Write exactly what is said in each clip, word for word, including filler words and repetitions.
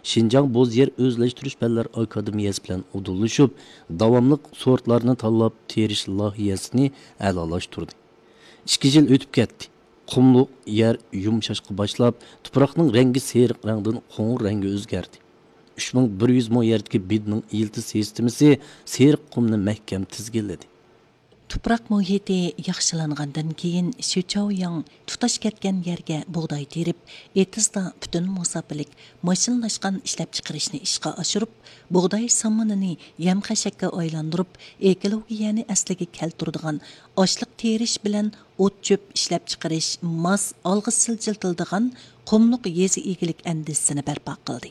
Şinjan Boz Yer Özleştiriş Fənlər Akademiyası bilan uduluşup, davamlıq sortlarını tanlap teriş layihəsini əlalaşdırdı. İki yıl ötüp ketdi. Qumluq yer yumşashqa başlap, tuproqning rengi seriq rangdan qo'ng'ir rangga o'zgardi. uch ming bir yuz mo yerdagi bidning ilti sistemasi seriq qumni mahkam tizginladi. Tuproq muhiti yaxshilangandan keyin Şuchaoyang tutash ketgan yerga bug'doy terib, etizda butun musofirlik mashinalashgan ishlab chiqarishni ishga oshirib, bug'doy somonini yam-xashakka aylantirib, ekologiyani asliga keltiradigan oshliq terish bilan o't cho'p ishlab chiqarish mos olg'a siljiltildigan qumluq yezi egilik andisini barpo qildi.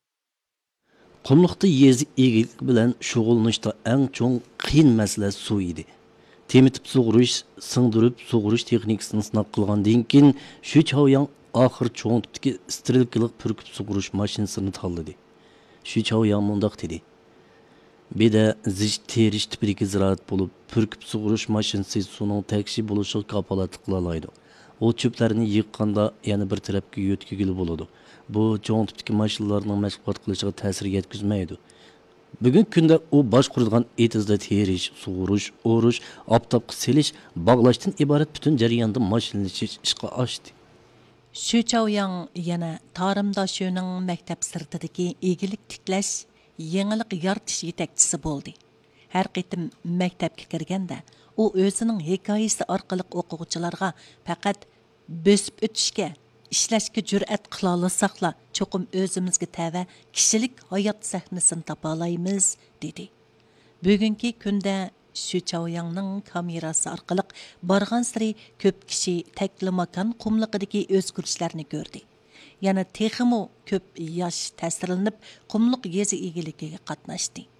Qumluqda yezi egilik bilan shug'ullanishda eng cho'ng qiyin masala suv edi. Temitib sug'urish, singdirib sug'urish texnikasini sinab qilgandan keyin Şuchaoyang oxir cho'ng tipdagi sterilkalik purkib sug'urish mashinasini tanladi. Şuchaoyang mundaq dedi: "Beda zich terish tipidagi ziraat bo'lib, purkib sug'urish mashinasi suvning tekshi bo'lishiga kafolatlik qila oladi. O cho'plarni yiqqanda yana bir tarafga yo'tkigili bo'ladi. Bu cho'ng tipdagi mashinalarning mashg'ulot qilishiga ta'sir yetkazmaydi." Bugun kunda u boshquradigan etizda terish, sug'urish, o'rish, oftobga selish, bog'lashdan iborat butun jarayonda mashinalash ishga oshdi. Şuchaoyang yana Tarimdoshuning maktab sirtidagi egilik tiklash, yangilik yaratish yetakchisi bo'ldi. Har qitim maktabga kirganda, u o'zining hikoyasi orqali o'quvchilarga faqat bosib o'tishga, ishlashga jur'at qila olsaqla, cho'qim o'zimizga tava kishilik hayot sahnasini topa olamiz, dedi. Bugungi kunda Şuchaoyangning kamerasi orqali borgan sari ko'p kishi taklimakan qumliqidagi o'zgarishlarni ko'rdi. Yana texmo ko'p yosh ta'sirlanib, qumliq yezi egiligiga qatnashdi.